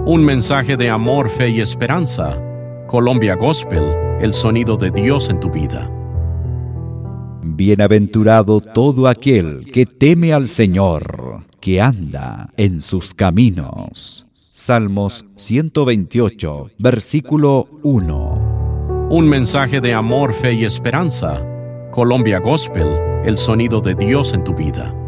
Un mensaje de amor, fe y esperanza. Colombia Gospel, el sonido de Dios en tu vida. Bienaventurado todo aquel que teme al Señor, que anda en sus caminos. Salmos 128, versículo 1. Un mensaje de amor, fe y esperanza. Colombia Gospel, el sonido de Dios en tu vida.